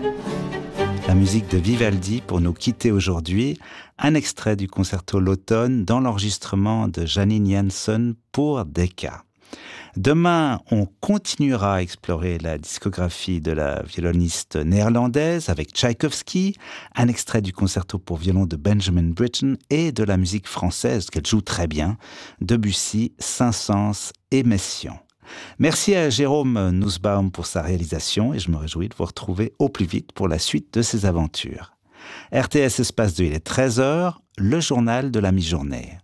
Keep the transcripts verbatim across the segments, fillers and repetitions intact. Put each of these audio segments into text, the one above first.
La musique de Vivaldi pour nous quitter aujourd'hui, un extrait du concerto l'automne dans l'enregistrement de Janine Jansen pour Decca. Demain, on continuera à explorer la discographie de la violoniste néerlandaise avec Tchaïkovski, un extrait du concerto pour violon de Benjamin Britten et de la musique française qu'elle joue très bien, Debussy, Saint-Saëns et Messiaen. Merci à Jérôme Nussbaum pour sa réalisation et je me réjouis de vous retrouver au plus vite pour la suite de ses aventures. R T S Espace deux, il est treize heures, le journal de la mi-journée.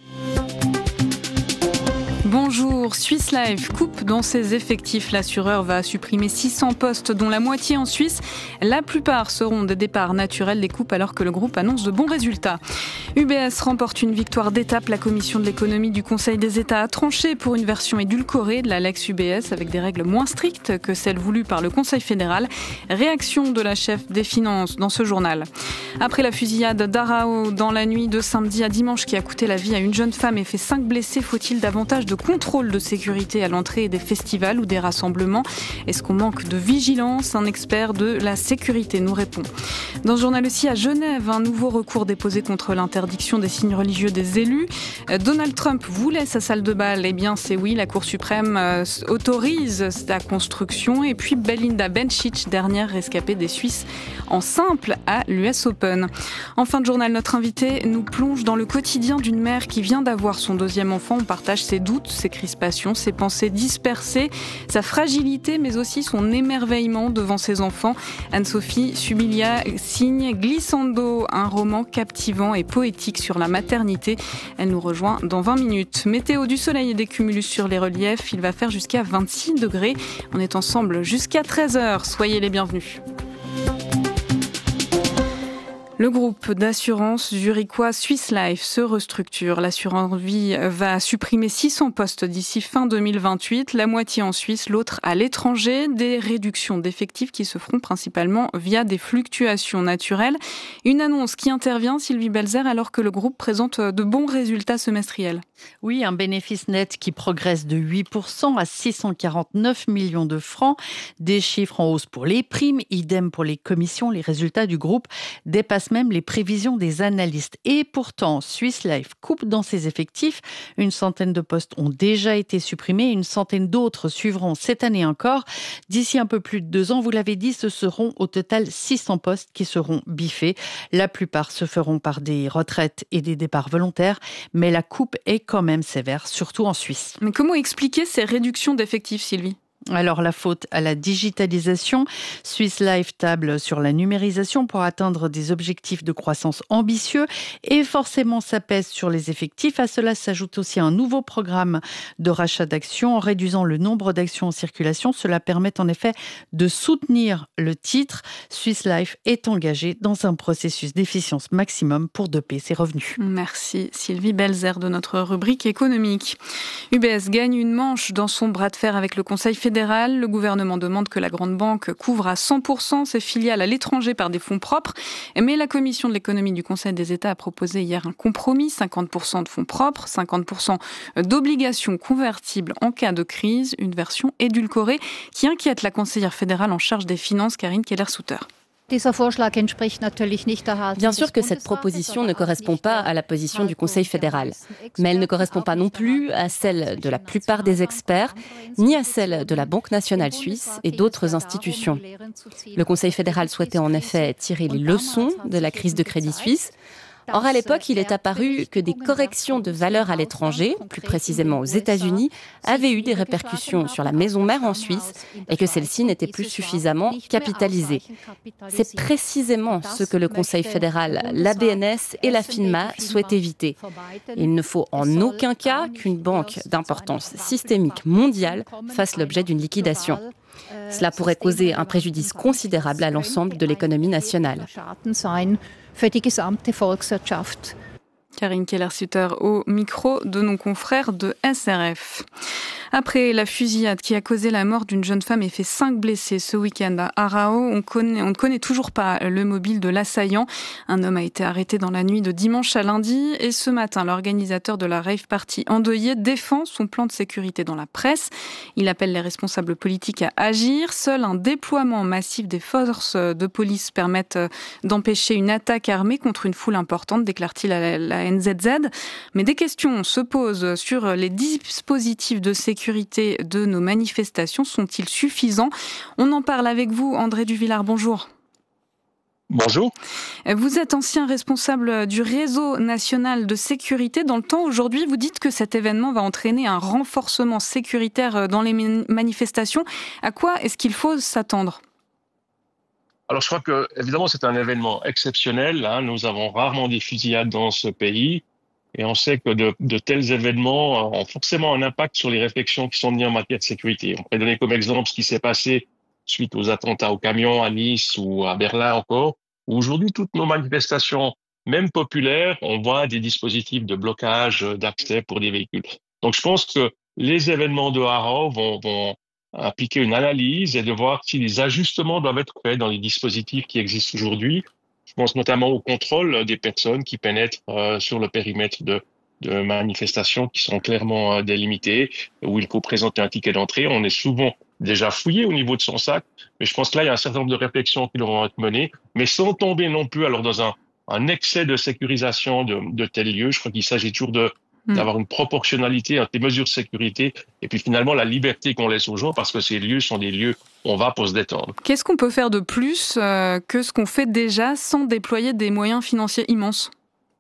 Bonjour, Swiss Life coupe dans ses effectifs. L'assureur va supprimer six cents postes, dont la moitié en Suisse. La plupart seront des départs naturels des coupes alors que le groupe annonce de bons résultats. U B S remporte une victoire d'étape. La commission de l'économie du Conseil des États a tranché pour une version édulcorée de la Lex U B S avec des règles moins strictes que celles voulues par le Conseil fédéral. Réaction de la chef des finances dans ce journal. Après la fusillade d'Arao dans la nuit de samedi à dimanche qui a coûté la vie à une jeune femme et fait cinq blessés, faut-il davantage de contrôle de sécurité à l'entrée des festivals ou des rassemblements? Est-ce qu'on manque de vigilance? Un expert de la sécurité nous répond. Dans ce journal aussi, à Genève, un nouveau recours déposé contre l'interdiction des signes religieux des élus. Donald Trump voulait sa salle de bal. Eh bien, c'est oui, la Cour suprême autorise sa construction. Et puis, Belinda Bencic, dernière rescapée des Suisses en simple à l'U S Open. En fin de journal, notre invité nous plonge dans le quotidien d'une mère qui vient d'avoir son deuxième enfant. On partage ses doutes, ses crispations, ses pensées dispersées, sa fragilité, mais aussi son émerveillement devant ses enfants. Anne-Sophie Subilia signe Glissando, un roman captivant et poétique sur la maternité. Elle nous rejoint dans vingt minutes. Météo, du soleil et des cumulus sur les reliefs. Il va faire jusqu'à vingt-six degrés. On est ensemble jusqu'à treize heures. Soyez les bienvenus. Le groupe d'assurance zurichois Swiss Life se restructure. L'assurance vie va supprimer six cents postes d'ici fin deux mille vingt-huit, la moitié en Suisse, l'autre à l'étranger. Des réductions d'effectifs qui se feront principalement via des fluctuations naturelles. Une annonce qui intervient, Sylvie Belzer, alors que le groupe présente de bons résultats semestriels. Oui, un bénéfice net qui progresse de huit pour cent à six cent quarante-neuf millions de francs. Des chiffres en hausse pour les primes, idem pour les commissions. Les résultats du groupe dépassent même les prévisions des analystes. Et pourtant, Swiss Life coupe dans ses effectifs. Une centaine de postes ont déjà été supprimés. Une centaine d'autres suivront cette année encore. D'ici un peu plus de deux ans, vous l'avez dit, ce seront au total six cents postes qui seront biffés. La plupart se feront par des retraites et des départs volontaires. Mais la coupe est quand même sévère, surtout en Suisse. Mais comment expliquer ces réductions d'effectifs, Sylvie ? Alors, la faute à la digitalisation. Swiss Life table sur la numérisation pour atteindre des objectifs de croissance ambitieux et forcément ça pèse sur les effectifs. À cela s'ajoute aussi un nouveau programme de rachat d'actions. En réduisant le nombre d'actions en circulation, cela permet en effet de soutenir le titre. Swiss Life est engagé dans un processus d'efficience maximum pour doper ses revenus. Merci Sylvie Belzer de notre rubrique économique. U B S gagne une manche dans son bras de fer avec le Conseil fédéral. Le gouvernement demande que la grande banque couvre à cent pour cent ses filiales à l'étranger par des fonds propres. Mais la commission de l'économie du Conseil des États a proposé hier un compromis, cinquante pour cent de fonds propres, cinquante pour cent d'obligations convertibles en cas de crise, une version édulcorée qui inquiète la conseillère fédérale en charge des finances, Karine Keller-Souter. Bien sûr que cette proposition ne correspond pas à la position du Conseil fédéral, mais elle ne correspond pas non plus à celle de la plupart des experts, ni à celle de la Banque nationale suisse et d'autres institutions. Le Conseil fédéral souhaitait en effet tirer les leçons de la crise de Crédit Suisse. Or, à l'époque, il est apparu que des corrections de valeur à l'étranger, plus précisément aux États-Unis, avaient eu des répercussions sur la maison mère en Suisse et que celle-ci n'était plus suffisamment capitalisée. C'est précisément ce que le Conseil fédéral, la B N S et la FINMA souhaitent éviter. Il ne faut en aucun cas qu'une banque d'importance systémique mondiale fasse l'objet d'une liquidation. Cela pourrait causer un préjudice considérable à l'ensemble de l'économie nationale. Karine Keller-Sutter au micro de nos confrères de S R F. Après la fusillade qui a causé la mort d'une jeune femme et fait cinq blessés ce week-end à Arao, on, connaît, on ne connaît toujours pas le mobile de l'assaillant. Un homme a été arrêté dans la nuit de dimanche à lundi et ce matin, l'organisateur de la rave party endeuillée défend son plan de sécurité dans la presse. Il appelle les responsables politiques à agir. Seul un déploiement massif des forces de police permettent d'empêcher une attaque armée contre une foule importante, déclare-t-il à la N Z Z. Mais des questions se posent sur les dispositifs de sécurité de nos manifestations. Sont-ils suffisants ? On en parle avec vous, André Duvillard. Bonjour. Bonjour. Vous êtes ancien responsable du réseau national de sécurité. Dans le temps, aujourd'hui, vous dites que cet événement va entraîner un renforcement sécuritaire dans les manifestations. À quoi est-ce qu'il faut s'attendre ? Alors, je crois que, évidemment, c'est un événement exceptionnel. Hein. Nous avons rarement des fusillades dans ce pays. Et on sait que de, de tels événements ont forcément un impact sur les réflexions qui sont menées en matière de sécurité. On peut donner comme exemple ce qui s'est passé suite aux attentats au camion à Nice ou à Berlin encore, où aujourd'hui, toutes nos manifestations, même populaires, on voit des dispositifs de blocage d'accès pour des véhicules. Donc, je pense que les événements de Haro vont, vont impliquer une analyse et de voir si les ajustements doivent être faits dans les dispositifs qui existent aujourd'hui. Je pense notamment au contrôle des personnes qui pénètrent euh, sur le périmètre de, de manifestations qui sont clairement euh, délimitées, où il faut présenter un ticket d'entrée. On est souvent déjà fouillé au niveau de son sac, mais je pense que là, il y a un certain nombre de réflexions qui devront être menées, mais sans tomber non plus alors dans un, un excès de sécurisation de, de tels lieux. Je crois qu'il s'agit toujours de d'avoir une proportionnalité entre les mesures de sécurité et puis finalement la liberté qu'on laisse aux gens, parce que ces lieux sont des lieux où on va pour se détendre. Qu'est-ce qu'on peut faire de plus euh, que ce qu'on fait déjà sans déployer des moyens financiers immenses ?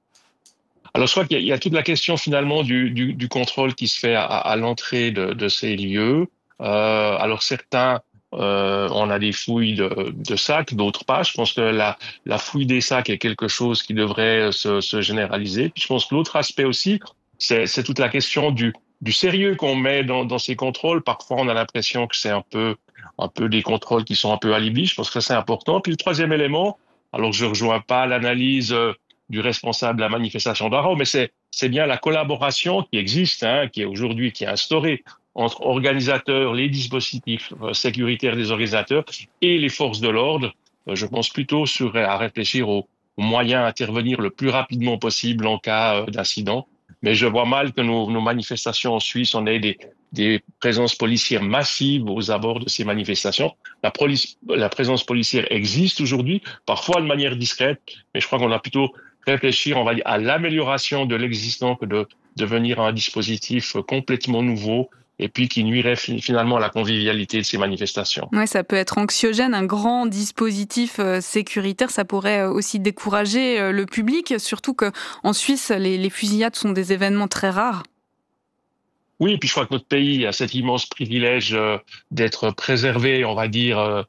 Alors je crois qu'il y a, il y a toute la question finalement du, du, du contrôle qui se fait à, à l'entrée de, de ces lieux. Euh, alors certains, euh, on a des fouilles de, de sacs, d'autres pas. Je pense que la, la fouille des sacs est quelque chose qui devrait se, se généraliser. Puis je pense que l'autre aspect aussi, C'est, c'est toute la question du, du sérieux qu'on met dans, dans ces contrôles. Parfois, on a l'impression que c'est un peu, un peu des contrôles qui sont un peu alibis. Je pense que ça, c'est important. Puis le troisième élément, alors je ne rejoins pas l'analyse du responsable de la manifestation d'Haro, mais c'est, c'est bien la collaboration qui existe, hein, qui est aujourd'hui, qui est instaurée entre organisateurs, les dispositifs sécuritaires des organisateurs et les forces de l'ordre. Je pense plutôt sur, à réfléchir aux, aux moyens d'intervenir le plus rapidement possible en cas d'incident. Mais je vois mal que nos, nos manifestations en Suisse, on ait des, des présences policières massives aux abords de ces manifestations. La, police, la présence policière existe aujourd'hui, parfois de manière discrète, mais je crois qu'on doit plutôt réfléchir, on va dire, à l'amélioration de l'existant que de devenir un dispositif complètement nouveau et puis qui nuirait finalement à la convivialité de ces manifestations. Oui, ça peut être anxiogène, un grand dispositif euh, sécuritaire, ça pourrait aussi décourager euh, le public, surtout qu'en Suisse, les, les fusillades sont des événements très rares. Oui, et puis je crois que notre pays a cet immense privilège euh, d'être préservé, on va dire, euh,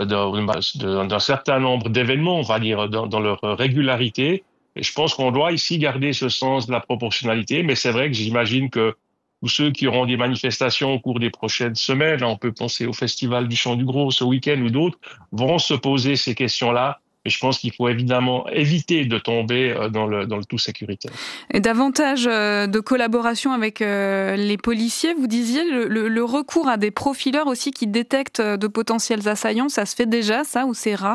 d'un, d'un certain nombre d'événements, on va dire, dans, dans leur régularité. Et je pense qu'on doit ici garder ce sens de la proportionnalité, mais c'est vrai que j'imagine que tous ceux qui auront des manifestations au cours des prochaines semaines, on peut penser au Festival du Chant du Gros ce week-end ou d'autres, vont se poser ces questions-là. Et je pense qu'il faut évidemment éviter de tomber dans le, dans le tout sécuritaire. Et davantage de collaboration avec les policiers, vous disiez, le, le, le recours à des profileurs aussi qui détectent de potentiels assaillants, ça se fait déjà, ça, ou c'est rare ?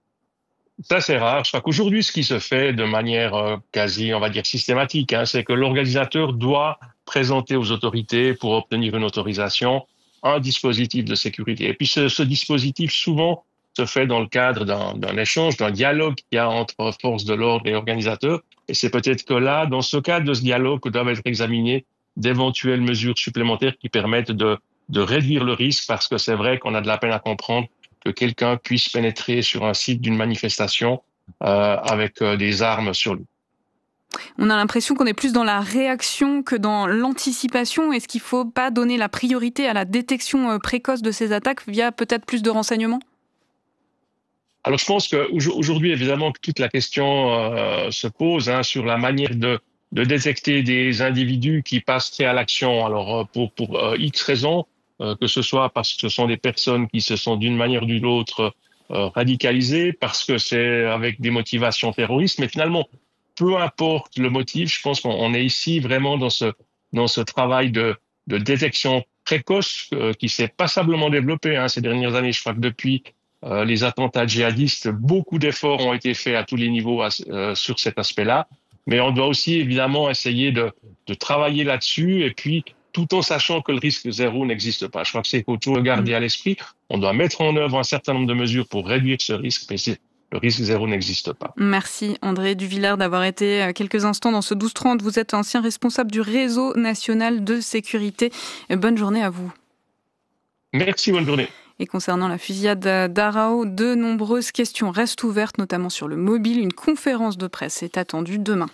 Ça, c'est rare. Je crois qu'aujourd'hui, ce qui se fait de manière quasi, on va dire, systématique, hein, c'est que l'organisateur doit présenter aux autorités pour obtenir une autorisation un dispositif de sécurité. Et puis ce, ce dispositif souvent se fait dans le cadre d'un, d'un échange, d'un dialogue qu'il y a entre forces de l'ordre et organisateurs. Et c'est peut-être que là, dans ce cadre de ce dialogue, que doivent être examinées d'éventuelles mesures supplémentaires qui permettent de, de réduire le risque, parce que c'est vrai qu'on a de la peine à comprendre que quelqu'un puisse pénétrer sur un site d'une manifestation euh, avec euh, des armes sur lui. On a l'impression qu'on est plus dans la réaction que dans l'anticipation. Est-ce qu'il ne faut pas donner la priorité à la détection précoce de ces attaques via peut-être plus de renseignements ? Alors je pense qu'aujourd'hui, évidemment, que toute la question euh, se pose hein, sur la manière de, de détecter des individus qui passeraient à l'action. Alors pour, pour euh, X raisons, euh, que ce soit parce que ce sont des personnes qui se sont d'une manière ou d'une autre euh, radicalisées, parce que c'est avec des motivations terroristes, mais finalement, peu importe le motif, je pense qu'on est ici vraiment dans ce dans ce travail de de détection précoce euh, qui s'est passablement développée hein, ces dernières années. Je crois que depuis euh, les attentats djihadistes, beaucoup d'efforts ont été faits à tous les niveaux à, euh, sur cet aspect-là. Mais on doit aussi évidemment essayer de, de travailler là-dessus et puis tout en sachant que le risque zéro n'existe pas. Je crois que c'est qu'il faut toujours garder à l'esprit. On doit mettre en œuvre un certain nombre de mesures pour réduire ce risque, mais c'est, le risque zéro n'existe pas. Merci André Duvillard d'avoir été quelques instants dans ce douze trente. Vous êtes ancien responsable du réseau national de sécurité. Bonne journée à vous. Merci, bonne journée. Et concernant la fusillade d'Arao, de nombreuses questions restent ouvertes, notamment sur le mobile. Une conférence de presse est attendue demain.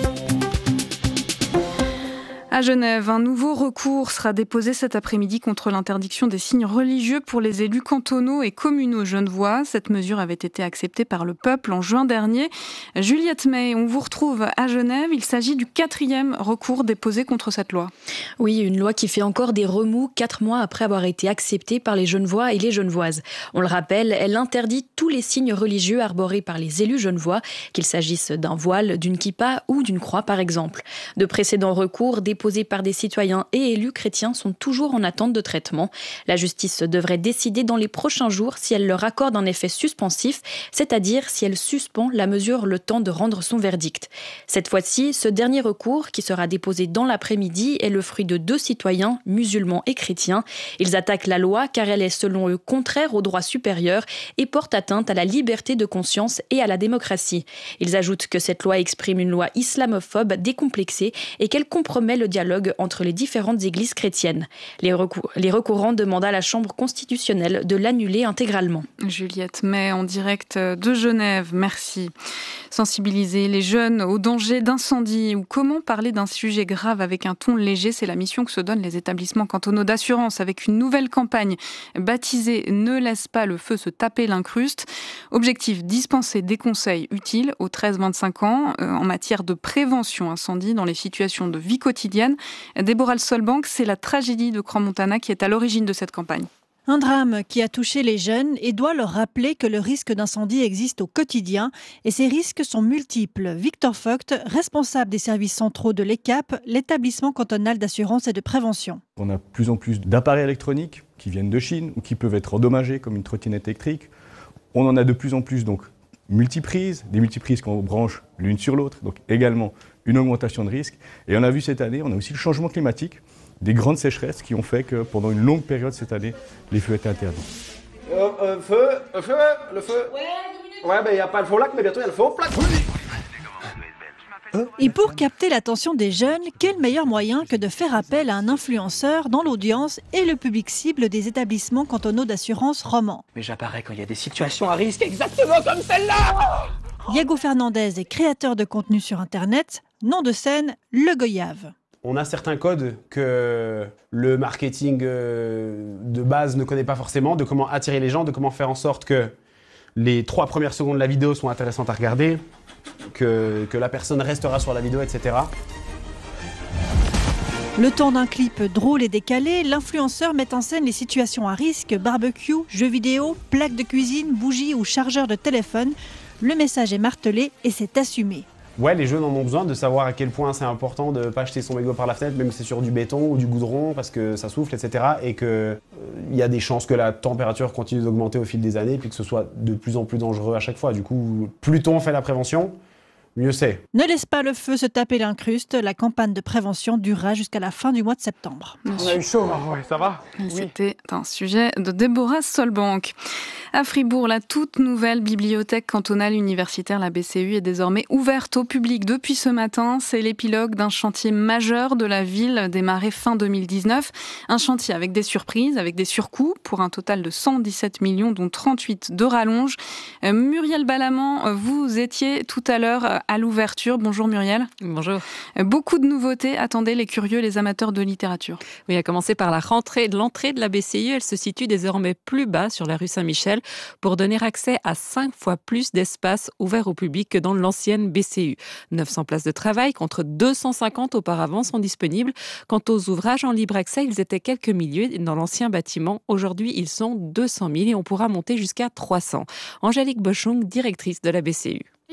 À Genève, un nouveau recours sera déposé cet après-midi contre l'interdiction des signes religieux pour les élus cantonaux et communaux genevois. Cette mesure avait été acceptée par le peuple en juin dernier. Juliette May, on vous retrouve à Genève. Il s'agit du quatrième recours déposé contre cette loi. Oui, une loi qui fait encore des remous quatre mois après avoir été acceptée par les Genevois et les Genevoises. On le rappelle, elle interdit tous les signes religieux arborés par les élus genevois, qu'il s'agisse d'un voile, d'une kippa ou d'une croix par exemple. De précédents recours déposés par des citoyens et élus chrétiens sont toujours en attente de traitement. La justice devrait décider dans les prochains jours si elle leur accorde un effet suspensif, c'est-à-dire si elle suspend la mesure le temps de rendre son verdict. Cette fois-ci, ce dernier recours, qui sera déposé dans l'après-midi, est le fruit de deux citoyens, musulmans et chrétiens. Ils attaquent la loi car elle est selon eux contraire au droit supérieur et porte atteinte à la liberté de conscience et à la démocratie. Ils ajoutent que cette loi exprime une loi islamophobe décomplexée et qu'elle compromet le dialogue entre les différentes églises chrétiennes. Les, recours, les recourants demandent à la Chambre constitutionnelle de l'annuler intégralement. Juliette May en direct de Genève, merci. Sensibiliser les jeunes au danger d'incendie ou comment parler d'un sujet grave avec un ton léger, c'est la mission que se donnent les établissements cantonaux d'assurance avec une nouvelle campagne baptisée « Ne laisse pas le feu se taper l'incruste ». Objectif, dispenser des conseils utiles aux treize vingt-cinq ans euh, en matière de prévention incendie dans les situations de vie quotidienne. Déborah Solbank, c'est la tragédie de Crans-Montana qui est à l'origine de cette campagne. Un drame qui a touché les jeunes et doit leur rappeler que le risque d'incendie existe au quotidien et ces risques sont multiples. Victor Vogt, responsable des services centraux de l'E C A P, l'établissement cantonal d'assurance et de prévention. On a de plus en plus d'appareils électroniques qui viennent de Chine ou qui peuvent être endommagés comme une trottinette électrique. On en a de plus en plus donc multiprises, des multiprises qu'on branche l'une sur l'autre, donc également une augmentation de risque. Et on a vu cette année, on a aussi le changement climatique, des grandes sécheresses qui ont fait que pendant une longue période cette année, les feux étaient interdits. Euh, euh, feu, euh, feu, le feu. Ouais, deux minutes. Ouais, ben il n'y a pas le faux lac, mais bientôt il y a le faux plaque. Et pour capter l'attention des jeunes, quel meilleur moyen que de faire appel à un influenceur dans l'audience et le public cible des établissements cantonaux d'assurance romans. Mais j'apparais quand il y a des situations à risque exactement comme celle-là. Diego Fernandez est créateur de contenu sur Internet, nom de scène, Le Goyave. On a certains codes que le marketing de base ne connaît pas forcément, de comment attirer les gens, de comment faire en sorte que les trois premières secondes de la vidéo sont intéressantes à regarder, que, que la personne restera sur la vidéo, et cetera. Le temps d'un clip drôle et décalé, l'influenceur met en scène les situations à risque, barbecue, jeux vidéo, plaques de cuisine, bougies ou chargeurs de téléphone. Le message est martelé et c'est assumé. Ouais, les jeunes en ont besoin de savoir à quel point c'est important de ne pas jeter son mégot par la fenêtre, même si c'est sur du béton ou du goudron, parce que ça souffle, et cetera. Et qu'il euh, y a des chances que la température continue d'augmenter au fil des années, puis que ce soit de plus en plus dangereux à chaque fois. Du coup, plus tôt on fait la prévention, mieux c'est. Ne laisse pas le feu se taper l'incruste. La campagne de prévention durera jusqu'à la fin du mois de septembre. On a eu chaud, hein. Ouais, ça va. C'était un sujet de Déborah Solbank. À Fribourg, la toute nouvelle bibliothèque cantonale universitaire, la B C U, est désormais ouverte au public depuis ce matin. C'est l'épilogue d'un chantier majeur de la ville démarré fin deux mille dix-neuf. Un chantier avec des surprises, avec des surcoûts pour un total de cent dix-sept millions, dont trente-huit de rallonge. Euh, Muriel Balamant, vous étiez tout à l'heure à l'ouverture. Bonjour Muriel. Bonjour. Euh, beaucoup de nouveautés attendaient les curieux, les amateurs de littérature. Oui, à commencer par la rentrée de l'entrée de la B C U. Elle se situe désormais plus bas sur la rue Saint-Michel, pour donner accès à cinq fois plus d'espaces ouverts au public que dans l'ancienne B C U. neuf cents places de travail contre deux cent cinquante auparavant sont disponibles. Quant aux ouvrages en libre accès, ils étaient quelques milliers dans l'ancien bâtiment. Aujourd'hui, ils sont deux cent mille et on pourra monter jusqu'à trois cents. Angélique Bochung, directrice de la B C U.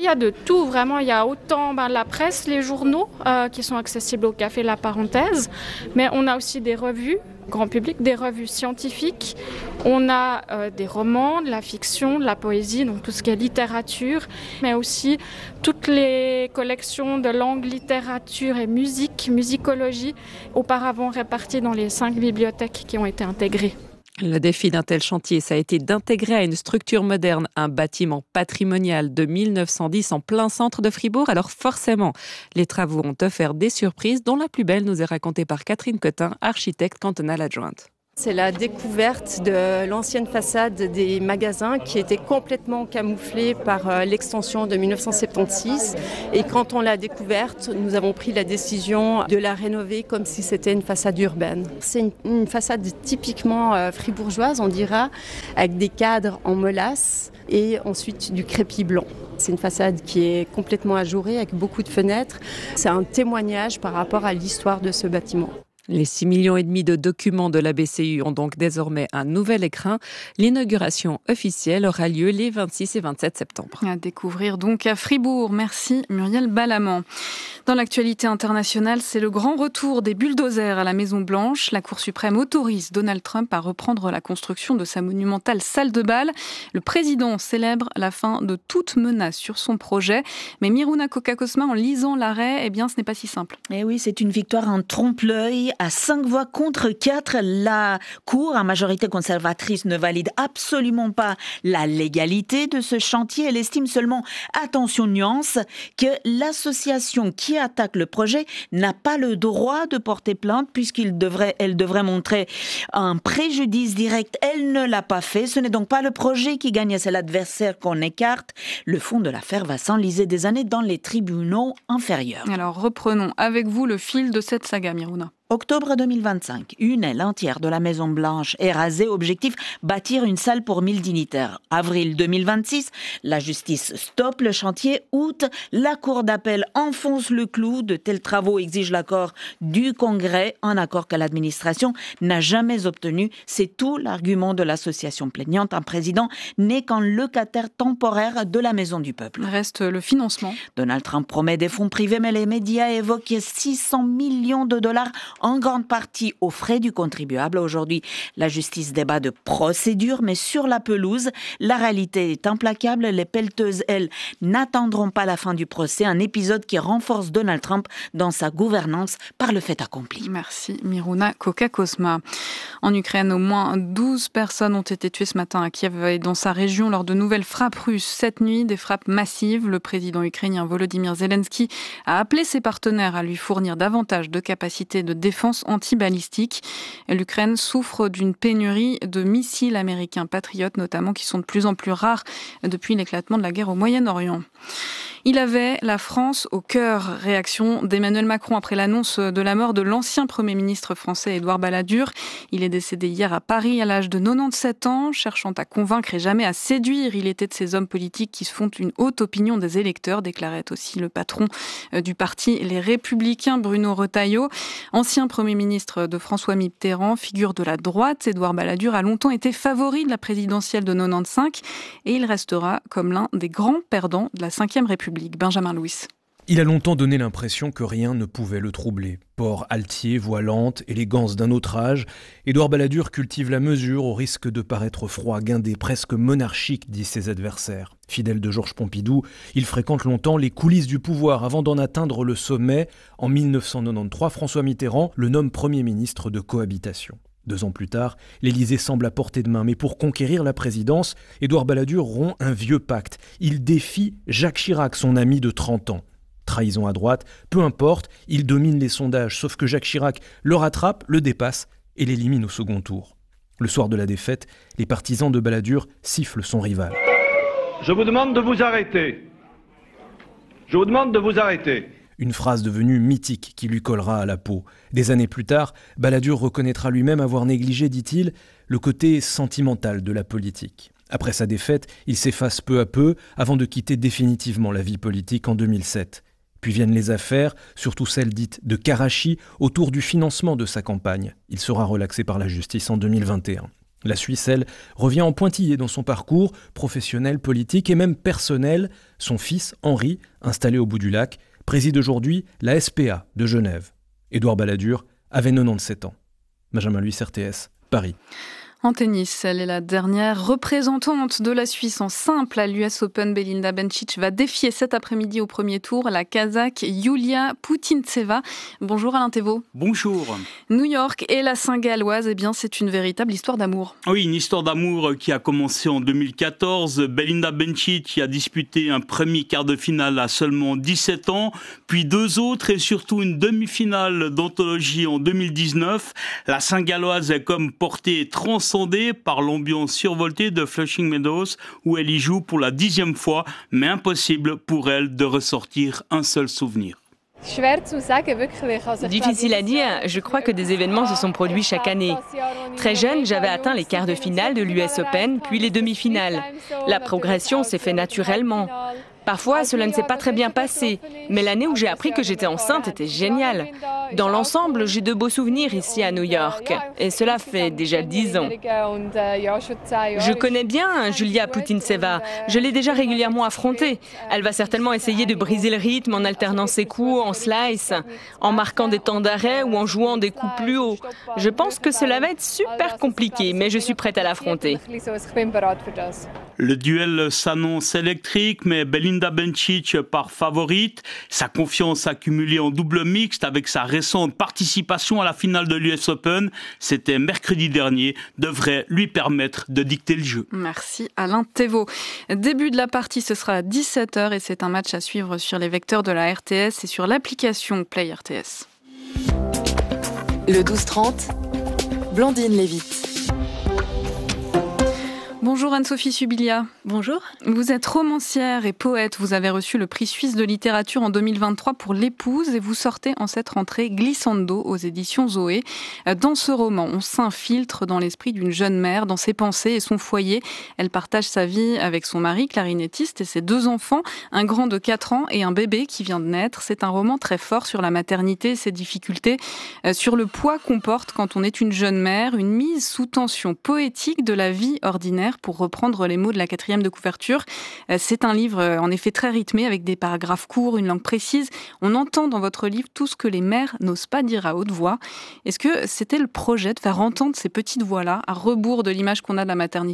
Il y a de tout, vraiment. Il y a autant ben, la presse, les journaux euh, qui sont accessibles au Café La Parenthèse, mais on a aussi des revues, grand public, des revues scientifiques. On a euh, des romans, de la fiction, de la poésie, donc tout ce qui est littérature, mais aussi toutes les collections de langue, littérature et musique, musicologie, auparavant réparties dans les cinq bibliothèques qui ont été intégrées. Le défi d'un tel chantier, ça a été d'intégrer à une structure moderne un bâtiment patrimonial de mille neuf cent dix en plein centre de Fribourg. Alors forcément, les travaux ont offert des surprises, dont la plus belle nous est racontée par Catherine Cotin, architecte cantonale adjointe. C'est la découverte de l'ancienne façade des magasins qui était complètement camouflée par l'extension de mille neuf cent soixante-seize. Et quand on l'a découverte, nous avons pris la décision de la rénover comme si c'était une façade urbaine. C'est une, une façade typiquement fribourgeoise, on dira, avec des cadres en molasse et ensuite du crépi blanc. C'est une façade qui est complètement ajourée avec beaucoup de fenêtres. C'est un témoignage par rapport à l'histoire de ce bâtiment. Les six millions et demi de documents de la B C U ont donc désormais un nouvel écrin. L'inauguration officielle aura lieu les vingt-six et vingt-sept septembre. À découvrir donc à Fribourg. Merci Muriel Balamant. Dans l'actualité internationale, c'est le grand retour des bulldozers à la Maison-Blanche. La Cour suprême autorise Donald Trump à reprendre la construction de sa monumentale salle de bal. Le président célèbre la fin de toute menace sur son projet. Mais Miruna Kokakosma, en lisant l'arrêt, eh bien, ce n'est pas si simple. Eh oui, c'est une victoire en trompe-l'œil. À cinq voix contre quatre, la Cour, à majorité conservatrice, ne valide absolument pas la légalité de ce chantier. Elle estime seulement, attention nuance, que l'association qui attaque le projet n'a pas le droit de porter plainte puisqu'il devrait, elle devrait montrer un préjudice direct. Elle ne l'a pas fait. Ce n'est donc pas le projet qui gagne, c'est l'adversaire qu'on écarte. Le fond de l'affaire va s'enliser des années dans les tribunaux inférieurs. Alors reprenons avec vous le fil de cette saga, Miruna. Octobre deux mille vingt-cinq, une aile entière de la Maison-Blanche est rasée. Objectif, bâtir une salle pour mille dignitaires. Avril deux mille vingt-six, la justice stoppe le chantier. Août, la Cour d'appel enfonce le clou. De tels travaux exigent l'accord du Congrès, un accord que l'administration n'a jamais obtenu. C'est tout l'argument de l'association plaignante. Un président n'est qu'un locataire temporaire de la Maison du Peuple. Reste le financement. Donald Trump promet des fonds privés, mais les médias évoquent six cents millions de dollars en grande partie aux frais du contribuable. Aujourd'hui, la justice débat de procédure, mais sur la pelouse, la réalité est implacable. Les pelleteuses, elles, n'attendront pas la fin du procès. Un épisode qui renforce Donald Trump dans sa gouvernance par le fait accompli. Merci Miruna Kokakosma. En Ukraine, au moins douze personnes ont été tuées ce matin à Kiev et dans sa région lors de nouvelles frappes russes. Cette nuit, des frappes massives. Le président ukrainien Volodymyr Zelensky a appelé ses partenaires à lui fournir davantage de capacités de défense anti-balistique. L'Ukraine souffre d'une pénurie de missiles américains patriotes, notamment, qui sont de plus en plus rares depuis l'éclatement de la guerre au Moyen-Orient. Il avait la France au cœur. Réaction d'Emmanuel Macron après l'annonce de la mort de l'ancien Premier ministre français Édouard Balladur. Il est décédé hier à Paris à l'âge de quatre-vingt-dix-sept ans. Cherchant à convaincre et jamais à séduire, il était de ces hommes politiques qui se font une haute opinion des électeurs, déclarait aussi le patron du parti Les Républicains, Bruno Retailleau. Ancien Premier ministre de François Mitterrand, figure de la droite, Édouard Balladur a longtemps été favori de la présidentielle de quatre-vingt-quinze et il restera comme l'un des grands perdants de la cinquième République. Benjamin Louis. Il a longtemps donné l'impression que rien ne pouvait le troubler. Port altier, voix lente, élégance d'un autre âge, Édouard Balladur cultive la mesure au risque de paraître froid, guindé, presque monarchique, disent ses adversaires. Fidèle de Georges Pompidou, il fréquente longtemps les coulisses du pouvoir avant d'en atteindre le sommet. En mille neuf cent quatre-vingt-treize, François Mitterrand le nomme Premier ministre de cohabitation. Deux ans plus tard, l'Élysée semble à portée de main, mais pour conquérir la présidence, Édouard Balladur rompt un vieux pacte. Il défie Jacques Chirac, son ami de trente ans. Trahison à droite, peu importe, il domine les sondages, sauf que Jacques Chirac le rattrape, le dépasse et l'élimine au second tour. Le soir de la défaite, les partisans de Balladur sifflent son rival. Je vous demande de vous arrêter. Je vous demande de vous arrêter. Une phrase devenue mythique qui lui collera à la peau. Des années plus tard, Balladur reconnaîtra lui-même avoir négligé, dit-il, le côté sentimental de la politique. Après sa défaite, il s'efface peu à peu avant de quitter définitivement la vie politique en deux mille sept. Puis viennent les affaires, surtout celles dites de Karachi, autour du financement de sa campagne. Il sera relaxé par la justice en deux mille vingt et un. La Suisse, elle, revient en pointillé dans son parcours professionnel, politique et même personnel. Son fils, Henri, installé au bout du lac, préside aujourd'hui la S P A de Genève. Édouard Balladur avait quatre-vingt-dix-sept ans. Benjamin Luis, R T S, Paris. En tennis, elle est la dernière représentante de la Suisse en simple à l'U S Open. Belinda Bencic va défier cet après-midi au premier tour la Kazakh Yulia Putintseva. Bonjour Alain Thévault. Bonjour. New York et la Saint-Galloise, eh bien c'est une véritable histoire d'amour. Oui, une histoire d'amour qui a commencé en deux mille quatorze. Belinda Bencic a disputé un premier quart de finale à seulement dix-sept ans, puis deux autres et surtout une demi-finale d'anthologie en deux mille dix-neuf. La Saint-Galloise est comme portée transcendée par l'ambiance survoltée de Flushing Meadows où elle y joue pour la dixième fois, mais impossible pour elle de ressortir un seul souvenir. Difficile à dire, je crois que des événements se sont produits chaque année. Très jeune, j'avais atteint les quarts de finale de l'U S Open, puis les demi-finales. La progression s'est faite naturellement. Parfois, cela ne s'est pas très bien passé, mais l'année où j'ai appris que j'étais enceinte était géniale. Dans l'ensemble, j'ai de beaux souvenirs ici à New York, et cela fait déjà dix ans. Je connais bien Yulia Putintseva, je l'ai déjà régulièrement affrontée. Elle va certainement essayer de briser le rythme en alternant ses coups en slice, en marquant des temps d'arrêt ou en jouant des coups plus hauts. Je pense que cela va être super compliqué, mais je suis prête à l'affronter. Le duel s'annonce électrique, mais Belinda Bencic part favorite. Sa confiance accumulée en double mixte avec sa récente participation à la finale de l'U S Open, c'était mercredi dernier, devrait lui permettre de dicter le jeu. Merci Alain Thévault. Début de la partie, ce sera à dix-sept heures et c'est un match à suivre sur les vecteurs de la R T S et sur l'application Play R T S. Le douze trente, Blandine Lévite. Bonjour Anne-Sophie Subilia. Bonjour. Vous êtes romancière et poète. Vous avez reçu le prix suisse de littérature en deux mille vingt-trois pour L'Épouse et vous sortez en cette rentrée Glissando aux éditions Zoé. Dans ce roman, on s'infiltre dans l'esprit d'une jeune mère, dans ses pensées et son foyer. Elle partage sa vie avec son mari, clarinettiste, et ses deux enfants, un grand de quatre ans et un bébé qui vient de naître. C'est un roman très fort sur la maternité, ses difficultés, sur le poids qu'on porte quand on est une jeune mère, une mise sous tension poétique de la vie ordinaire, pour reprendre les mots de la quatrième de couverture. C'est un livre en effet très rythmé avec des paragraphes courts, une langue précise. On entend dans votre livre tout ce que les mères n'osent pas dire à haute voix. Est-ce que c'était le projet de faire entendre ces petites voix-là à rebours de l'image qu'on a de la maternité ?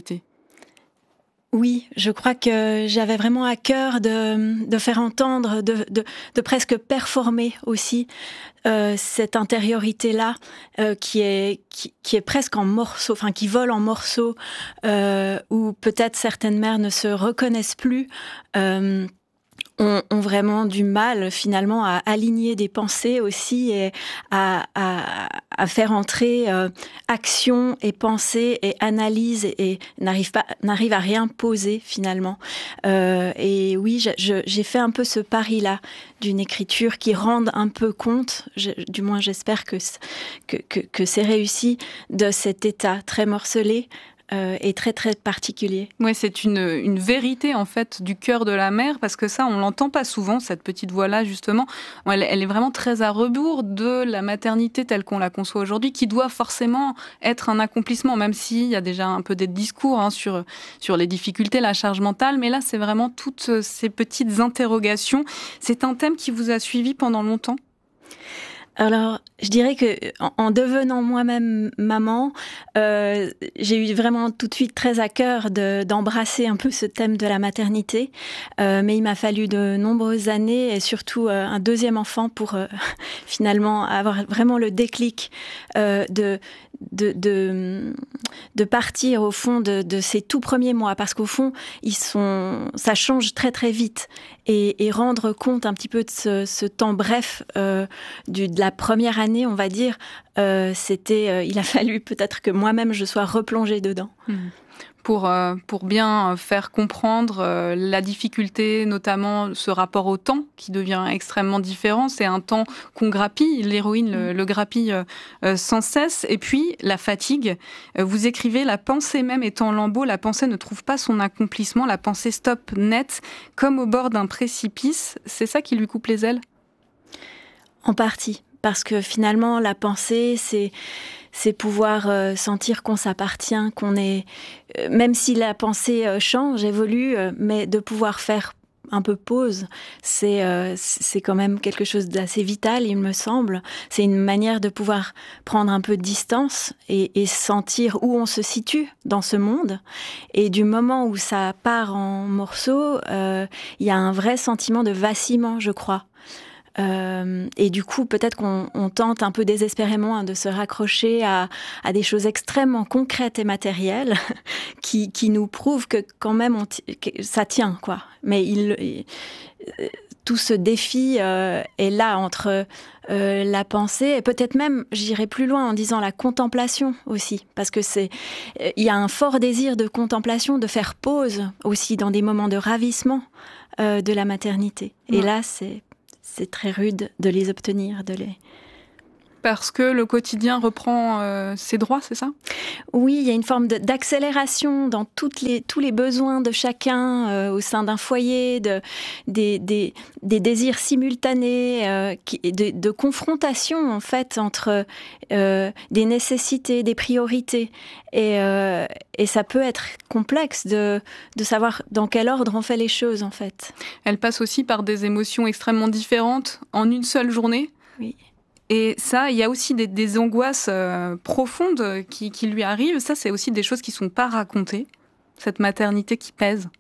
Oui, je crois que j'avais vraiment à cœur de, de faire entendre, de, de, de presque performer aussi euh, cette intériorité-là euh, qui est qui, qui est presque en morceaux, enfin qui vole en morceaux, euh, où peut-être certaines mères ne se reconnaissent plus. Euh, Ont, ont vraiment du mal finalement à aligner des pensées aussi et à, à, à faire entrer euh, action et pensée et analyse et, et n'arrive pas n'arrive à rien poser finalement. Euh, et oui, je, je, j'ai fait un peu ce pari-là d'une écriture qui rende un peu compte, je, du moins j'espère que, que, que, que c'est réussi, de cet état très morcelé. Euh, et très très particulier. Oui, c'est une, une vérité en fait du cœur de la mère, parce que ça on l'entend pas souvent, cette petite voix-là justement. Elle, elle est vraiment très à rebours de la maternité telle qu'on la conçoit aujourd'hui, qui doit forcément être un accomplissement, même s'il y a déjà un peu des discours hein, sur, sur les difficultés, la charge mentale, mais là c'est vraiment toutes ces petites interrogations. C'est un thème qui vous a suivi pendant longtemps ? Alors, je dirais que en devenant moi-même maman, euh, j'ai eu vraiment tout de suite très à cœur de, d'embrasser un peu ce thème de la maternité. Euh, mais il m'a fallu de nombreuses années et surtout euh, un deuxième enfant pour euh, finalement avoir vraiment le déclic euh, de De, de, de partir au fond de, de ces tout premiers mois, parce qu'au fond, ils sont, ça change très très vite. Et, et rendre compte un petit peu de ce, ce temps bref euh, du, de la première année, on va dire, euh, c'était, euh, il a fallu peut-être que moi-même je sois replongée dedans. Mmh. Pour, euh, pour bien faire comprendre euh, la difficulté, notamment ce rapport au temps qui devient extrêmement différent. C'est un temps qu'on grappille, l'héroïne le, le grappille euh, sans cesse. Et puis, la fatigue. Euh, vous écrivez, la pensée même est en lambeaux, la pensée ne trouve pas son accomplissement, la pensée stoppe net, comme au bord d'un précipice. C'est ça qui lui coupe les ailes ? En partie. Parce que finalement, la pensée, c'est, c'est pouvoir euh, sentir qu'on s'appartient, qu'on est, euh, même si la pensée euh, change, évolue, euh, mais de pouvoir faire un peu pause, c'est, euh, c'est quand même quelque chose d'assez vital, il me semble. C'est une manière de pouvoir prendre un peu de distance et, et sentir où on se situe dans ce monde. Et du moment où ça part en morceaux, euh, il y a un vrai sentiment de vacillement, je crois. Euh, et du coup, peut-être qu'on on tente un peu désespérément hein, de se raccrocher à, à des choses extrêmement concrètes et matérielles qui, qui nous prouvent que quand même on t- que ça tient, quoi. Mais il, il, tout ce défi euh, est là entre euh, la pensée et peut-être même, j'irai plus loin en disant la contemplation aussi, parce que c'est, il y a un fort désir de contemplation, de faire pause aussi dans des moments de ravissement euh, de la maternité. Et ouais. là, c'est C'est très rude de les obtenir, de les... Parce que le quotidien reprend euh, ses droits, c'est ça ? Oui, il y a une forme de, d'accélération dans toutes les, tous les besoins de chacun euh, au sein d'un foyer, de, des, des, des désirs simultanés, euh, qui, de, de confrontation en fait entre euh, des nécessités, des priorités. Et, euh, et ça peut être complexe de, de savoir dans quel ordre on fait les choses en fait. Elle passe aussi par des émotions extrêmement différentes en une seule journée. Oui. Et ça, il y a aussi des, des angoisses euh, profondes qui, qui lui arrivent. Ça, c'est aussi des choses qui ne sont pas racontées, cette maternité qui pèse.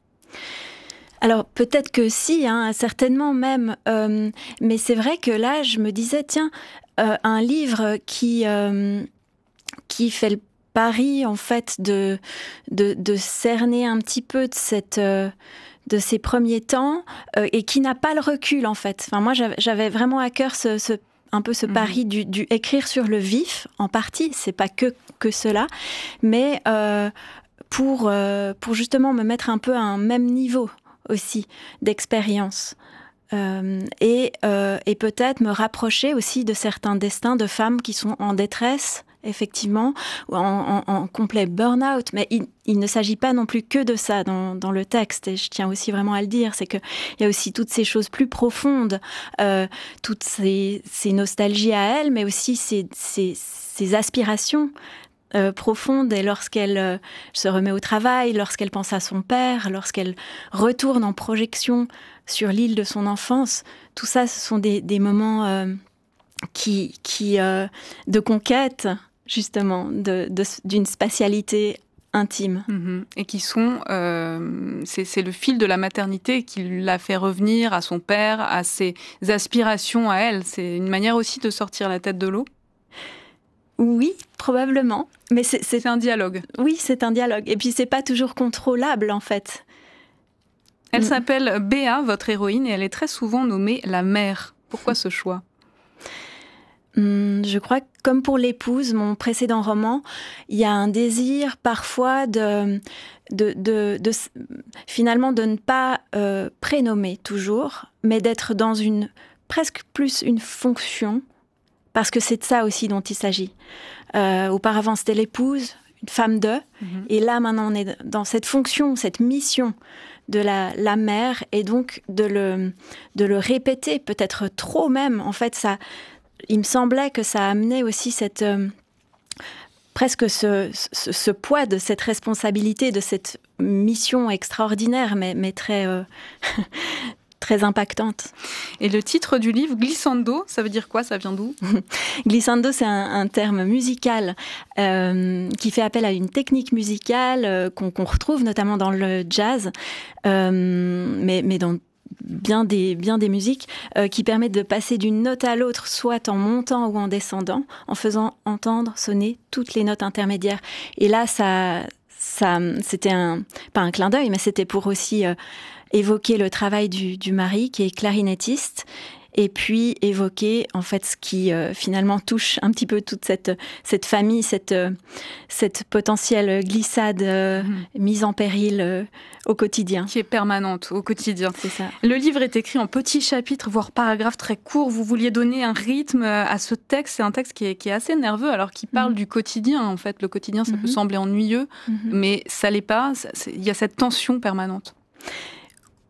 Alors, peut-être que si, hein, certainement même. Euh, mais c'est vrai que là, je me disais, tiens, euh, un livre qui, euh, qui fait le pari, en fait, de, de, de cerner un petit peu de cette... Euh, de ces premiers temps, euh, et qui n'a pas le recul, en fait. Enfin, moi, j'avais, j'avais vraiment à cœur ce... ce un peu ce pari mmh. du, du écrire sur le vif, en partie, c'est pas que, que cela, mais euh, pour, euh, pour justement me mettre un peu à un même niveau aussi d'expérience. Euh, et, euh, et peut-être me rapprocher aussi de certains destins de femmes qui sont en détresse, effectivement, ou en, en, en complet burn-out. Mais il, il ne s'agit pas non plus que de ça dans, dans le texte, et je tiens aussi vraiment à le dire, c'est qu'il y a aussi toutes ces choses plus profondes, euh, toutes ces, ces nostalgies à elle, mais aussi ces, ces, ces aspirations Euh, profonde, et lorsqu'elle euh, se remet au travail, lorsqu'elle pense à son père, lorsqu'elle retourne en projection sur l'île de son enfance, tout ça, ce sont des, des moments euh, qui, qui, euh, de conquête, justement, de, de, d'une spatialité intime. Mmh. Et qui sont... Euh, c'est, c'est le fil de la maternité qui l'a fait revenir à son père, à ses aspirations à elle. C'est une manière aussi de sortir la tête de l'eau. Oui, probablement. Mais c'est, c'est... c'est un dialogue. Oui, c'est un dialogue. Et puis, c'est pas toujours contrôlable, en fait. Elle mmh. s'appelle Béa, votre héroïne, et elle est très souvent nommée la mère. Pourquoi ce choix ? Hum, je crois que, comme pour l'épouse, mon précédent roman, il y a un désir, parfois, de... de, de, de finalement, de ne pas euh, prénommer toujours, mais d'être dans une... presque plus une fonction, parce que c'est de ça aussi dont il s'agit. Euh, auparavant, c'était l'épouse, une femme de, mmh. et là, maintenant, on est dans cette fonction, cette mission de la, la mère, et donc de le, de le répéter, peut-être trop même. En fait, ça, il me semblait que ça amenait aussi cette, euh, presque ce, ce, ce poids de cette responsabilité, de cette mission extraordinaire, mais, mais très... Euh, très impactante. Et le titre du livre, Glissando, ça veut dire quoi ? Ça vient d'où ? Glissando, c'est un, un terme musical euh, qui fait appel à une technique musicale euh, qu'on, qu'on retrouve notamment dans le jazz, euh, mais, mais dans bien des, bien des musiques, euh, qui permettent de passer d'une note à l'autre, soit en montant ou en descendant, en faisant entendre sonner toutes les notes intermédiaires. Et là, ça, ça, c'était un, pas un clin d'œil, mais c'était pour aussi... Euh, évoquer le travail du, du mari qui est clarinettiste, et puis évoquer en fait ce qui euh, finalement touche un petit peu toute cette, cette famille, cette, euh, cette potentielle glissade euh, mmh. mise en péril euh, au quotidien. Qui est permanente au quotidien. C'est ça. Le livre est écrit en petits chapitres, voire paragraphes très courts. Vous vouliez donner un rythme à ce texte. C'est un texte qui est, qui est assez nerveux, alors qu'il parle mmh. du quotidien. En fait, le quotidien, ça mmh. peut sembler ennuyeux, mmh. mais ça l'est pas. Il y a cette tension permanente. Oui,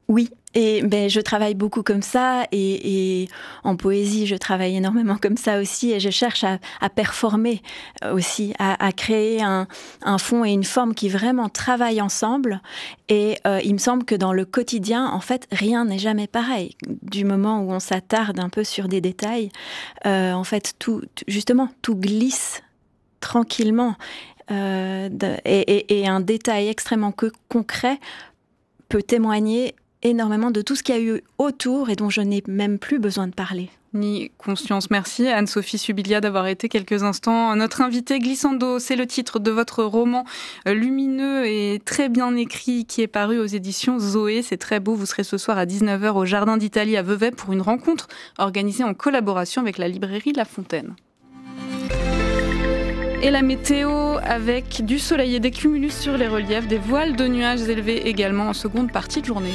Et ben, je travaille beaucoup comme ça, et, et en poésie, je travaille énormément comme ça aussi, et je cherche à, à performer aussi, à, à créer un, un fond et une forme qui vraiment travaillent ensemble. Et euh, il me semble que dans le quotidien, en fait, rien n'est jamais pareil. Du moment où on s'attarde un peu sur des détails, euh, en fait, tout, justement, tout glisse tranquillement. Euh, de, et, et, et un détail extrêmement que, concret peut témoigner énormément de tout ce qu'il y a eu autour et dont je n'ai même plus besoin de parler. Ni conscience. Merci Anne-Sophie Subilia d'avoir été quelques instants notre invitée. Glissando, c'est le titre de votre roman lumineux et très bien écrit qui est paru aux éditions Zoé. C'est très beau. Vous serez ce soir à dix-neuf heures au Jardin d'Italie à Vevey pour une rencontre organisée en collaboration avec la librairie La Fontaine. Et la météo avec du soleil et des cumulus sur les reliefs, des voiles de nuages élevés également en seconde partie de journée.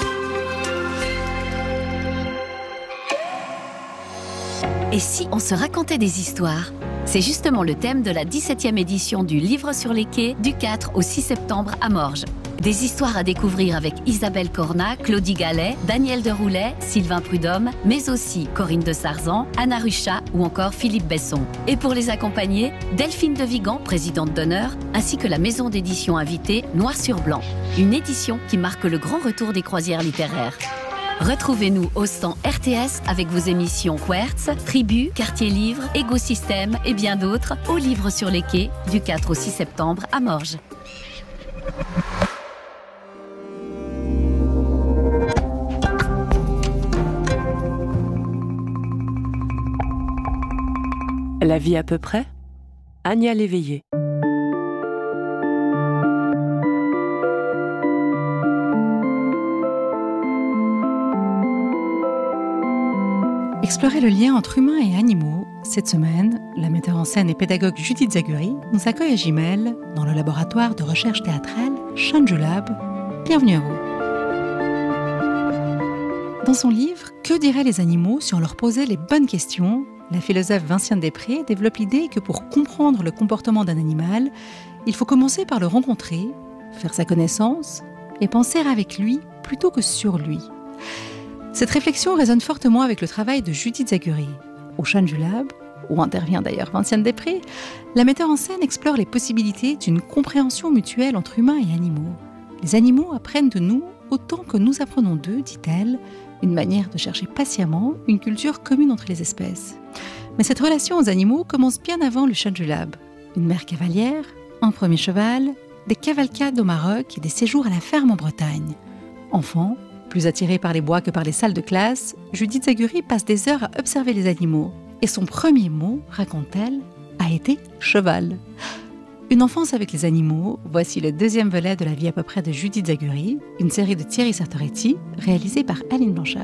Et si on se racontait des histoires ? C'est justement le thème de la dix-septième édition du Livre sur les quais du quatre au six septembre à Morges. Des histoires à découvrir avec Isabelle Cornat, Claudie Gallet, Daniel Deroulet, Sylvain Prudhomme, mais aussi Corinne de Sarzan, Anna Ruchat ou encore Philippe Besson. Et pour les accompagner, Delphine de Vigan, présidente d'honneur, ainsi que la maison d'édition invitée Noir sur Blanc. Une édition qui marque le grand retour des croisières littéraires. Retrouvez-nous au stand R T S avec vos émissions Quertz, Tribu, Quartier Livre, Écosystème et bien d'autres au Livre sur les quais du quatre au six septembre à Morges. La vie à peu près, Anya Léveillé. Explorer le lien entre humains et animaux, cette semaine, la metteur en scène et pédagogue Judith Zaguri nous accueille à Gimel, dans le laboratoire de recherche théâtrale Shanjulab. Bienvenue à vous. Dans son livre « Que diraient les animaux si on leur posait les bonnes questions ?», la philosophe Vinciane Després développe l'idée que pour comprendre le comportement d'un animal, il faut commencer par le rencontrer, faire sa connaissance et penser avec lui plutôt que sur lui. Cette réflexion résonne fortement avec le travail de Judith Zaguri. Au Shanjulab, où intervient d'ailleurs Vinciane Després, la metteur en scène explore les possibilités d'une compréhension mutuelle entre humains et animaux. Les animaux apprennent de nous autant que nous apprenons d'eux, dit-elle, une manière de chercher patiemment une culture commune entre les espèces. Mais cette relation aux animaux commence bien avant le Shanjulab. Une mère cavalière, un premier cheval, des cavalcades au Maroc et des séjours à la ferme en Bretagne. Enfant, plus attirée par les bois que par les salles de classe, Judith Zaguri passe des heures à observer les animaux. Et son premier mot, raconte-t-elle, a été cheval. Une enfance avec les animaux, voici le deuxième volet de la vie à peu près de Judith Zaguri, une série de Thierry Sartoretti, réalisée par Aline Blanchard.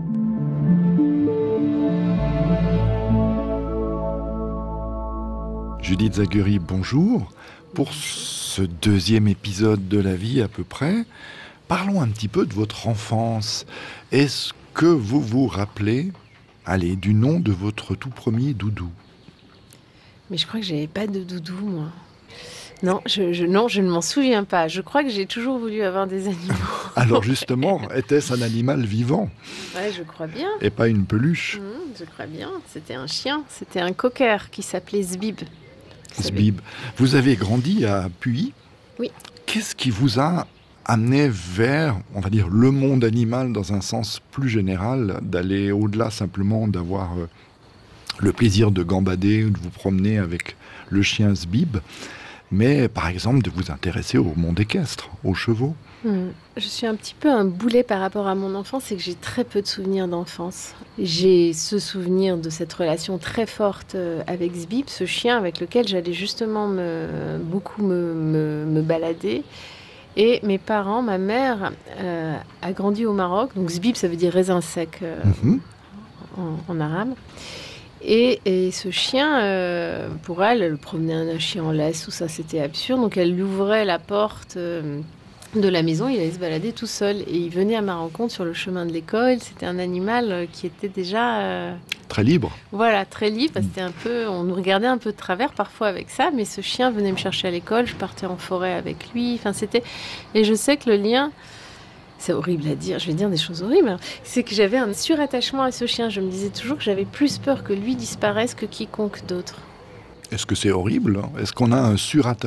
Judith Zaguri, bonjour. Pour ce deuxième épisode de la vie à peu près, parlons un petit peu de votre enfance. Est-ce que vous vous rappelez, allez, du nom de votre tout premier doudou ? Mais je crois que j'avais pas de doudou, moi. Non, je, je, non, je ne m'en souviens pas. Je crois que j'ai toujours voulu avoir des animaux. Alors justement, était-ce un animal vivant ? Ouais, je crois bien. Et pas une peluche ? Mmh, je crois bien. C'était un chien. C'était un cocker qui s'appelait Zbib. Zbib. Vous avez grandi à Puy ? Oui. Qu'est-ce qui vous a amené vers, on va dire, le monde animal dans un sens plus général, d'aller au-delà simplement d'avoir euh, le plaisir de gambader ou de vous promener avec le chien Zbib, mais par exemple de vous intéresser au monde équestre, aux chevaux ? Mmh. Je suis un petit peu un boulet par rapport à mon enfance, c'est que j'ai très peu de souvenirs d'enfance. J'ai ce souvenir de cette relation très forte avec Zbib, ce chien avec lequel j'allais justement me, beaucoup me, me, me balader. Et mes parents, ma mère, euh, a grandi au Maroc, donc Zbib ça veut dire raisin sec euh, mmh. en, en arabe. Et, et ce chien, euh, pour elle, elle promenait un chien en laisse, tout ça c'était absurde. Donc elle lui ouvrait la porte euh, de la maison, il allait se balader tout seul. Et il venait à ma rencontre sur le chemin de l'école. C'était un animal qui était déjà... Euh, très libre. Voilà, très libre. C'était un peu, on nous regardait un peu de travers parfois avec ça, mais ce chien venait me chercher à l'école, je partais en forêt avec lui. Enfin, c'était... Et je sais que le lien c'est horrible à dire, je vais dire des choses horribles, c'est que j'avais un surattachement à ce chien. Je me disais toujours que j'avais plus peur que lui disparaisse que quiconque d'autre. Est-ce que c'est horrible ? Est-ce qu'on a un surattachement ?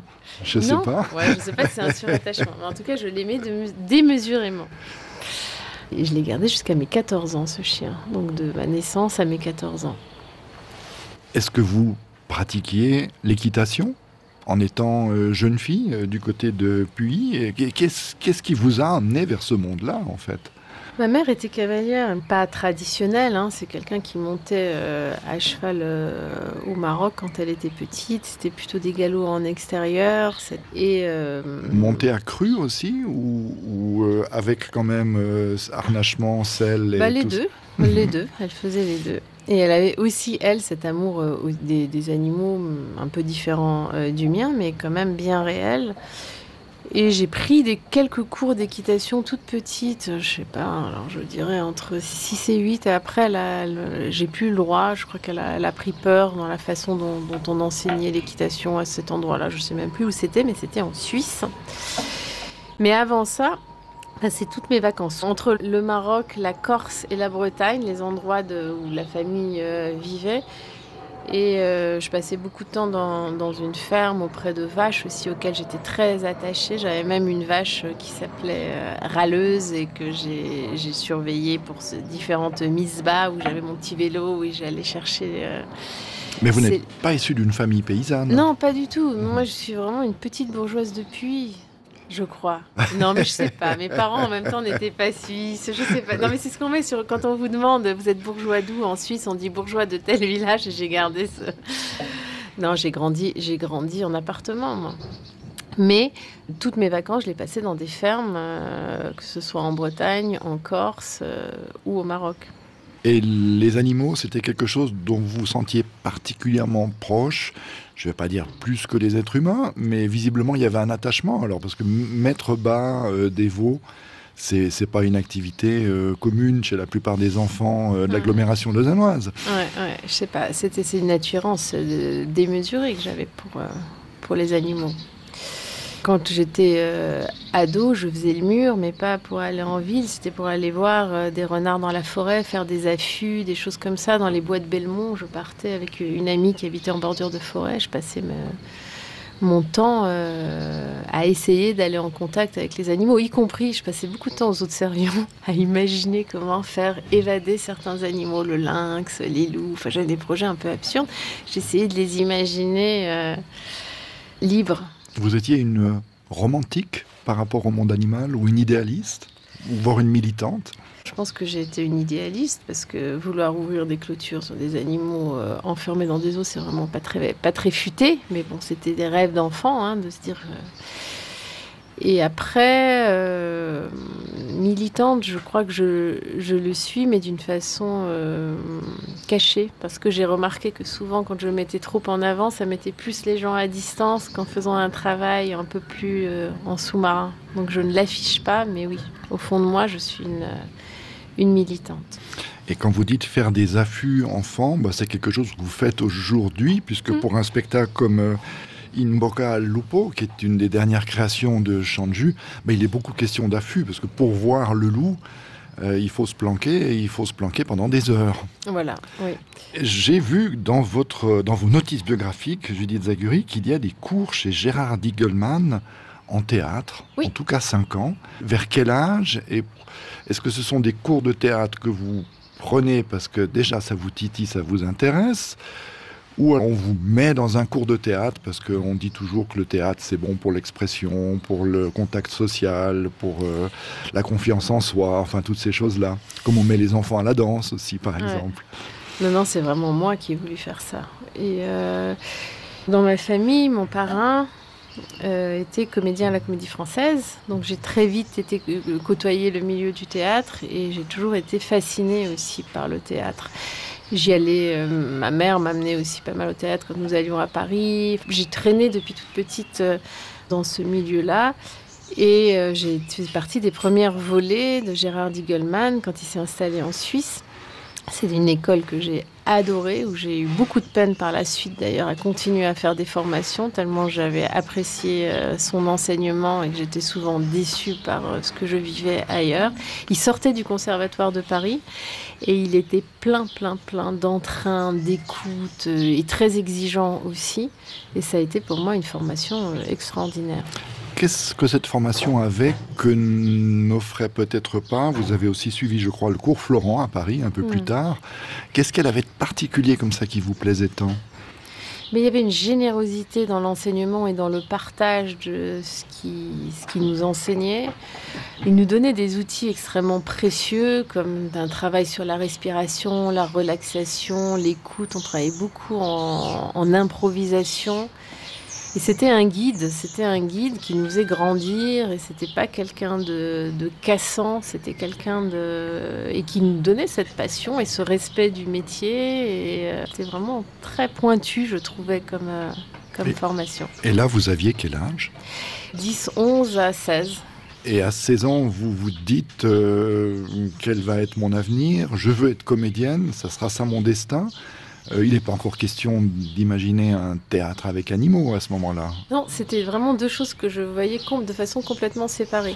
Je ne sais pas. Ouais, je ne sais pas si c'est un surattachement, mais en tout cas, je l'aimais de, démesurément. Et je l'ai gardé jusqu'à mes quatorze ans, ce chien. Donc de ma naissance à mes quatorze ans. Est-ce que vous pratiquiez l'équitation en étant euh, jeune fille euh, du côté de Puy ? Qu'est-ce, qu'est-ce qui vous a amené vers ce monde-là, en fait ? Ma mère était cavalière, pas traditionnelle, hein, c'est quelqu'un qui montait euh, à cheval euh, au Maroc quand elle était petite. C'était plutôt des galops en extérieur. Et, euh... Monter à cru aussi ou, ou euh, avec quand même euh, harnachement, selle et bah, les tout deux, les deux, elle faisait les deux. Et elle avait aussi, elle, cet amour euh, des, des animaux un peu différent euh, du mien, mais quand même bien réel. Et j'ai pris des, quelques cours d'équitation toute petite, je sais pas, alors je dirais entre six et huit. Et après, elle a, elle, j'ai plus le droit. Je crois qu'elle a, elle a pris peur dans la façon dont, dont on enseignait l'équitation à cet endroit-là. Je sais même plus où c'était, mais c'était en Suisse. Mais avant ça, c'est toutes mes vacances. Entre le Maroc, la Corse et la Bretagne, les endroits de, où la famille euh, vivait. Et euh, je passais beaucoup de temps dans, dans une ferme auprès de vaches aussi, auxquelles j'étais très attachée. J'avais même une vache qui s'appelait euh, Râleuse et que j'ai, j'ai surveillée pour ce, différentes mises bas, où j'avais mon petit vélo, où j'allais chercher... Euh, Mais vous c'est... n'êtes pas issue d'une famille paysanne ? Non, pas du tout. Moi, je suis vraiment une petite bourgeoise de Puy. Je crois. Non, mais je sais pas. Mes parents, en même temps, n'étaient pas suisses. Je sais pas. Non, mais c'est ce qu'on met sur... Quand on vous demande, vous êtes bourgeois d'où ? En Suisse, on dit bourgeois de tel village. Et j'ai gardé ce... Non, j'ai grandi, j'ai grandi en appartement, moi. Mais toutes mes vacances, je les passais dans des fermes, euh, que ce soit en Bretagne, en Corse euh, ou au Maroc. Et les animaux, c'était quelque chose dont vous vous sentiez particulièrement proche ? Je ne vais pas dire plus que les êtres humains, mais visiblement, il y avait un attachement. Alors, parce que mettre bas euh, des veaux, c'est, c'est pas une activité euh, commune chez la plupart des enfants euh, de l'agglomération lausannoise. Ouais, ouais, je sais pas. C'était, c'est une attirance euh, démesurée que j'avais pour, euh, pour les animaux. Quand j'étais euh, ado, je faisais le mur, mais pas pour aller en ville. C'était pour aller voir euh, des renards dans la forêt, faire des affûts, des choses comme ça. Dans les bois de Belmont, je partais avec une amie qui habitait en bordure de forêt. Je passais me, mon temps euh, à essayer d'aller en contact avec les animaux, y compris, je passais beaucoup de temps aux Hauts-de-Sérion à imaginer comment faire évader certains animaux, le lynx, les loups. Enfin, j'avais des projets un peu absurdes. J'essayais de les imaginer euh, libres. Vous étiez une romantique par rapport au monde animal ou une idéaliste, ou voire une militante ? Je pense que j'ai été une idéaliste parce que vouloir ouvrir des clôtures sur des animaux euh, enfermés dans des eaux, c'est vraiment pas très, pas très futé. Mais bon, c'était des rêves d'enfant, hein, de se dire... Euh... Et après, euh, militante, je crois que je, je le suis, mais d'une façon euh, cachée. Parce que j'ai remarqué que souvent, quand je mettais trop en avant, ça mettait plus les gens à distance qu'en faisant un travail un peu plus euh, en sous-marin. Donc je ne l'affiche pas, mais oui, au fond de moi, je suis une, une militante. Et quand vous dites faire des affûts enfants, bah, c'est quelque chose que vous faites aujourd'hui, puisque mmh. pour un spectacle comme... Euh, In Bocca al Lupo, qui est une des dernières créations de Chantjou, ben, il est beaucoup question d'affût, parce que pour voir le loup, euh, il faut se planquer, et il faut se planquer pendant des heures. Voilà, oui. J'ai vu dans, votre, dans vos notices biographiques, Judith Zaguri, qu'il y a des cours chez Gérard Diegelmann en théâtre, oui. En tout cas cinq ans. Vers quel âge ? Et est-ce que ce sont des cours de théâtre que vous prenez parce que déjà ça vous titille, ça vous intéresse ? Ou on vous met dans un cours de théâtre, parce qu'on dit toujours que le théâtre, c'est bon pour l'expression, pour le contact social, pour euh, la confiance en soi, enfin toutes ces choses-là. Comme on met les enfants à la danse aussi, par exemple. Ouais. Non, non, c'est vraiment moi qui ai voulu faire ça. Et euh, dans ma famille, mon parrain euh, était comédien à la Comédie Française. Donc j'ai très vite été euh, côtoyer le milieu du théâtre et j'ai toujours été fascinée aussi par le théâtre. J'y allais, euh, ma mère m'amenait aussi pas mal au théâtre quand nous allions à Paris. J'ai traîné depuis toute petite euh, dans ce milieu-là. Et euh, j'ai fait partie des premières volées de Gérard Diegelmann quand il s'est installé en Suisse. C'est une école que j'ai adorée, où j'ai eu beaucoup de peine par la suite d'ailleurs à continuer à faire des formations, tellement j'avais apprécié son enseignement et que j'étais souvent déçue par ce que je vivais ailleurs. Il sortait du Conservatoire de Paris et il était plein, plein, plein d'entrain, d'écoute et très exigeant aussi. Et ça a été pour moi une formation extraordinaire. Qu'est-ce que cette formation avait que n'offrait peut-être pas? Vous avez aussi suivi, je crois, le cours Florent à Paris, un peu mmh. plus tard. Qu'est-ce qu'elle avait de particulier comme ça qui vous plaisait tant? Mais il y avait une générosité dans l'enseignement et dans le partage de ce qui, ce qui nous enseignait. Il nous donnait des outils extrêmement précieux, comme un travail sur la respiration, la relaxation, l'écoute. On travaillait beaucoup en, en improvisation. Et c'était un guide, c'était un guide qui nous faisait grandir, et c'était pas quelqu'un de, de cassant, c'était quelqu'un de et qui nous donnait cette passion et ce respect du métier. Et euh, c'était vraiment très pointu, je trouvais, comme euh, comme et, formation. Et là, vous aviez quel âge? dix, onze à seize. Et à seize ans, vous vous dites euh, quel va être mon avenir? Je veux être comédienne, ça sera ça mon destin. Euh, il n'est pas encore question d'imaginer un théâtre avec animaux à ce moment-là. Non, c'était vraiment deux choses que je voyais de façon complètement séparée.